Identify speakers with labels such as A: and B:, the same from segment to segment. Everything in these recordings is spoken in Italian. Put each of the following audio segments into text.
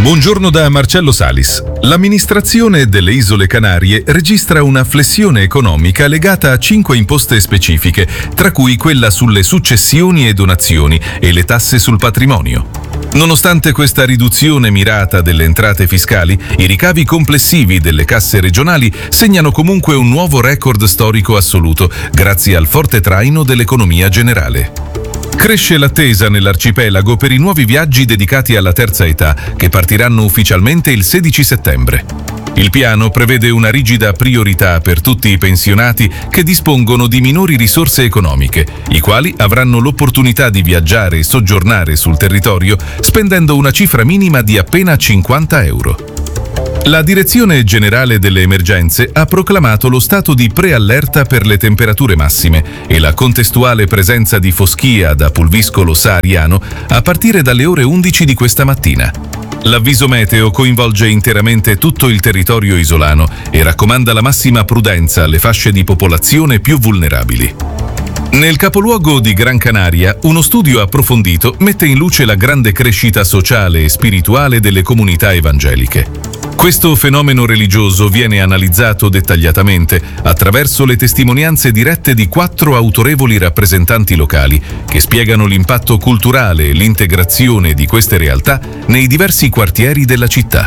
A: Buongiorno da Marcello Salis. L'amministrazione delle Isole Canarie registra una flessione economica legata a 5 imposte specifiche, tra cui quella sulle successioni e donazioni e le tasse sul patrimonio. Nonostante questa riduzione mirata delle entrate fiscali, i ricavi complessivi delle casse regionali segnano comunque un nuovo record storico assoluto, grazie al forte traino dell'economia generale. Cresce l'attesa nell'arcipelago per i nuovi viaggi dedicati alla terza età, che partiranno ufficialmente il 16 settembre. Il piano prevede una rigida priorità per tutti i pensionati che dispongono di minori risorse economiche, i quali avranno l'opportunità di viaggiare e soggiornare sul territorio spendendo una cifra minima di appena 50 euro. La Direzione Generale delle Emergenze ha proclamato lo stato di preallerta per le temperature massime e la contestuale presenza di foschia da pulviscolo sahariano a partire dalle ore 11 di questa mattina. L'avviso meteo coinvolge interamente tutto il territorio isolano e raccomanda la massima prudenza alle fasce di popolazione più vulnerabili. Nel capoluogo di Gran Canaria, uno studio approfondito mette in luce la grande crescita sociale e spirituale delle comunità evangeliche. Questo fenomeno religioso viene analizzato dettagliatamente attraverso le testimonianze dirette di 4 autorevoli rappresentanti locali che spiegano l'impatto culturale e l'integrazione di queste realtà nei diversi quartieri della città.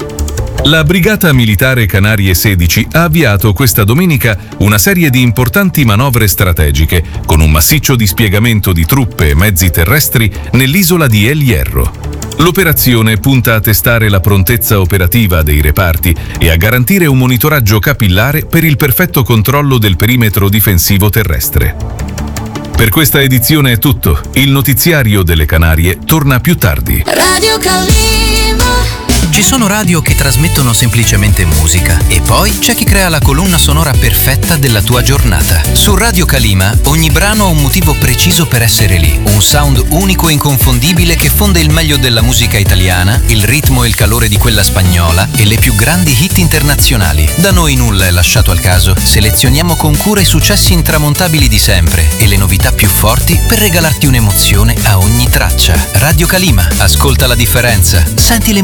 A: La Brigata Militare Canarie 16 ha avviato questa domenica una serie di importanti manovre strategiche con un massiccio dispiegamento di truppe e mezzi terrestri nell'isola di El Hierro. L'operazione punta a testare la prontezza operativa dei reparti e a garantire un monitoraggio capillare per il perfetto controllo del perimetro difensivo terrestre. Per questa edizione è tutto. Il notiziario delle Canarie torna più tardi.
B: Radio Calima.
C: Ci sono radio che trasmettono semplicemente musica e poi c'è chi crea la colonna sonora perfetta della tua giornata. Su Radio Calima ogni brano ha un motivo preciso per essere lì, un sound unico e inconfondibile che fonde il meglio della musica italiana, il ritmo e il calore di quella spagnola e le più grandi hit internazionali. Da noi nulla è lasciato al caso, selezioniamo con cura i successi intramontabili di sempre e le novità più forti per regalarti un'emozione a ogni traccia. Radio Calima, ascolta la differenza, senti le